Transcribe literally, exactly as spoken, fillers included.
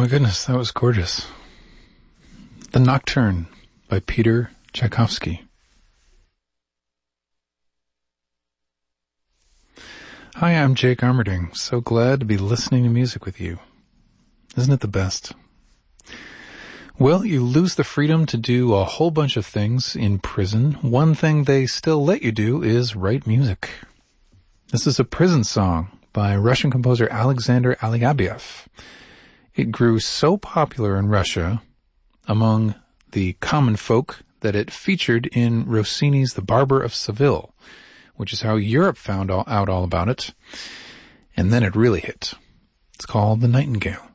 my goodness, that was gorgeous. The Nocturne by Peter Tchaikovsky. Hi, I'm Jake Armerding. So glad to be listening to music with you. Isn't it the best? Well, you lose the freedom to do a whole bunch of things in prison. One thing they still let you do is write music. This is a prison song by Russian composer Alexander Alyabiev. It grew so popular in Russia among the common folk that it featured in Rossini's The Barber of Seville, which is how Europe found all, out all about it. And then it really hit. It's called The Nightingale.